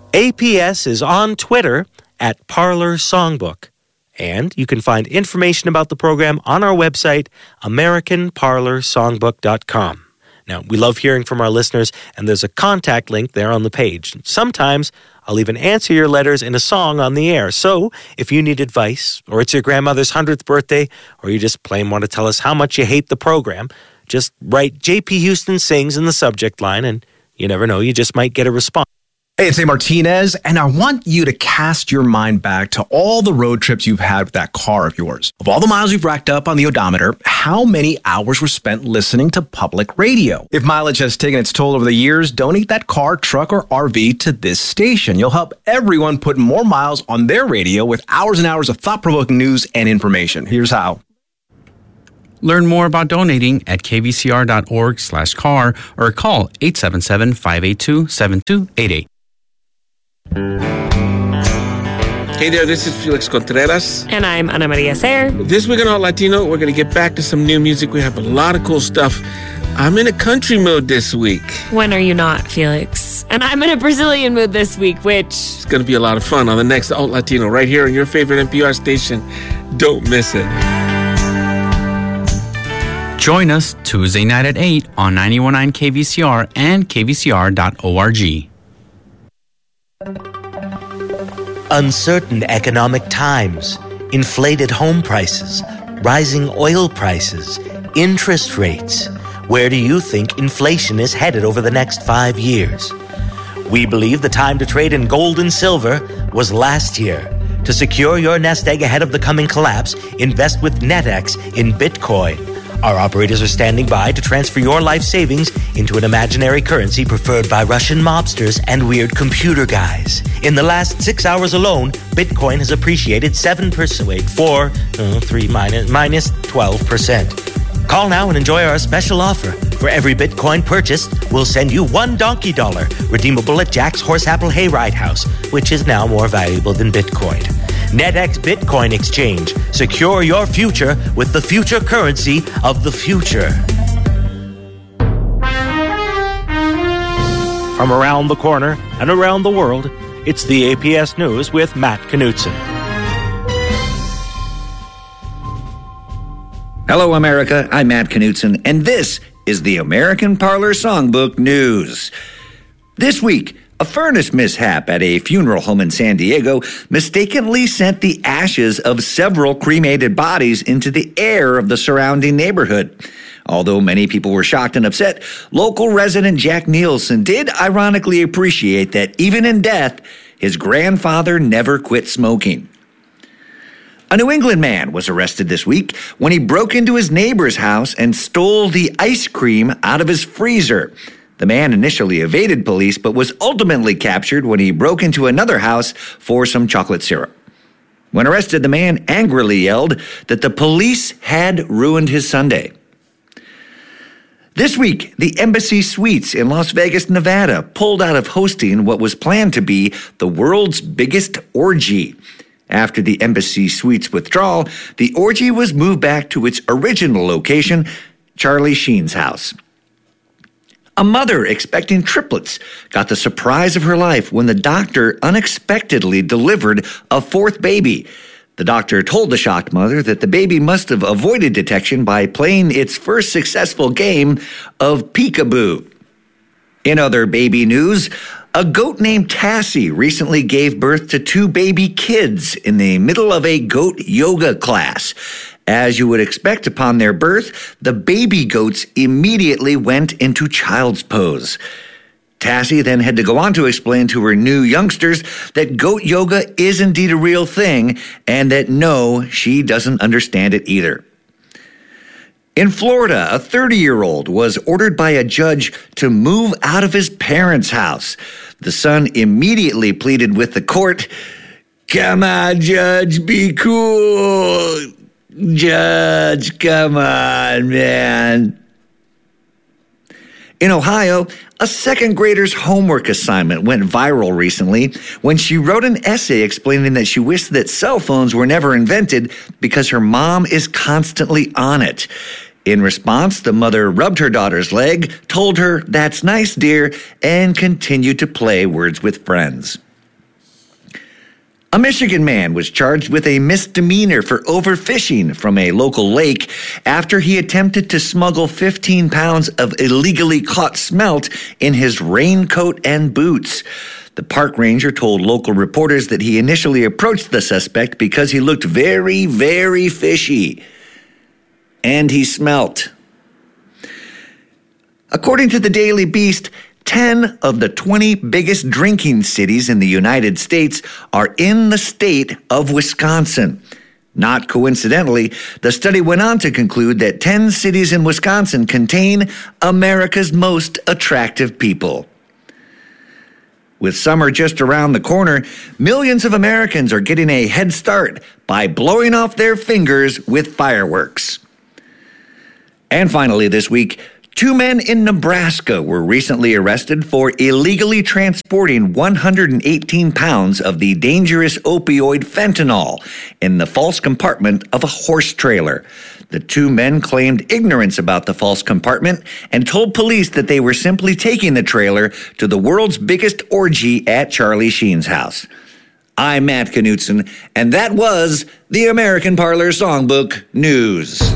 APS is on Twitter at Parlor Songbook. And you can find information about the program on our website, AmericanParlorSongbook.com. Now, we love hearing from our listeners, and there's a contact link there on the page. Sometimes I'll even answer your letters in a song on the air. So if you need advice, or it's your grandmother's 100th birthday, or you just plain want to tell us how much you hate the program, just write J.P. Houston Sings in the subject line, and you never know, you just might get a response. Hey, it's A. Martinez, and I want you to cast your mind back to all the road trips you've had with that car of yours. Of all the miles you've racked up on the odometer, how many hours were spent listening to public radio? If mileage has taken its toll over the years, donate that car, truck, or RV to this station. You'll help everyone put more miles on their radio with hours and hours of thought-provoking news and information. Here's how. Learn more about donating at kvcr.org/car or call 877-582-7288. Hey there, this is Felix Contreras. And I'm Ana Maria Sayer. This week on All Latino, we're going to get back to some new music. We have a lot of cool stuff. I'm in a country mood this week. When are you not, Felix? And I'm in a Brazilian mood this week, which... It's going to be a lot of fun on the next All Latino right here on your favorite NPR station. Don't miss it. Join us Tuesday night at 8 on 91.9 KVCR and kvcr.org. Uncertain economic times, inflated home prices, rising oil prices, interest rates. Where do you think inflation is headed over the next 5 years? We believe the time to trade in gold and silver was last year. To secure your nest egg ahead of the coming collapse, invest with NetX in Bitcoin. Our operators are standing by to transfer your life savings into an imaginary currency preferred by Russian mobsters and weird computer guys. In the last 6 hours alone, Bitcoin has appreciated 7%. Minus 12%. Call now and enjoy our special offer. For every Bitcoin purchased, we'll send you $1 donkey dollar, redeemable at Jack's Horseapple Hayride House, which is now more valuable than Bitcoin. NetX Bitcoin Exchange. Secure your future with the future currency of the future. From around the corner and around the world, it's the APS News with Matt Knutson. Hello, America. I'm Matt Knutson, and this is the American Parlor Songbook News. This week, a furnace mishap at a funeral home in San Diego mistakenly sent the ashes of several cremated bodies into the air of the surrounding neighborhood. Although many people were shocked and upset, local resident Jack Nielsen did ironically appreciate that even in death, his grandfather never quit smoking. A New England man was arrested this week when he broke into his neighbor's house and stole the ice cream out of his freezer. The man initially evaded police, but was ultimately captured when he broke into another house for some chocolate syrup. When arrested, the man angrily yelled that the police had ruined his Sunday. This week, the Embassy Suites in Las Vegas, Nevada, pulled out of hosting what was planned to be the world's biggest orgy. After the Embassy Suites withdrawal, the orgy was moved back to its original location, Charlie Sheen's house. A mother expecting triplets got the surprise of her life when the doctor unexpectedly delivered a fourth baby. The doctor told the shocked mother that the baby must have avoided detection by playing its first successful game of peekaboo. In other baby news, a goat named Tassie recently gave birth to 2 baby kids in the middle of a goat yoga class. As you would expect upon their birth, the baby goats immediately went into child's pose. Tassie then had to go on to explain to her new youngsters that goat yoga is indeed a real thing and that no, she doesn't understand it either. In Florida, a 30-year-old was ordered by a judge to move out of his parents' house. The son immediately pleaded with the court, "Come on, Judge, be cool. Judge, come on, man." In Ohio, a second grader's homework assignment went viral recently when she wrote an essay explaining that she wished that cell phones were never invented because her mom is constantly on it. In response, the mother rubbed her daughter's leg, told her, "That's nice, dear," and continued to play words with friends. A Michigan man was charged with a misdemeanor for overfishing from a local lake after he attempted to smuggle 15 pounds of illegally caught smelt in his raincoat and boots. The park ranger told local reporters that he initially approached the suspect because he looked very, very fishy. And he smelt. According to the Daily Beast, 10 of the 20 biggest drinking cities in the United States are in the state of Wisconsin. Not coincidentally, the study went on to conclude that 10 cities in Wisconsin contain America's most attractive people. With summer just around the corner, millions of Americans are getting a head start by blowing off their fingers with fireworks. And finally this week, 2 men in Nebraska were recently arrested for illegally transporting 118 pounds of the dangerous opioid fentanyl in the false compartment of a horse trailer. The 2 men claimed ignorance about the false compartment and told police that they were simply taking the trailer to the world's biggest orgy at Charlie Sheen's house. I'm Matt Knutson, and that was the American Parlor Songbook News.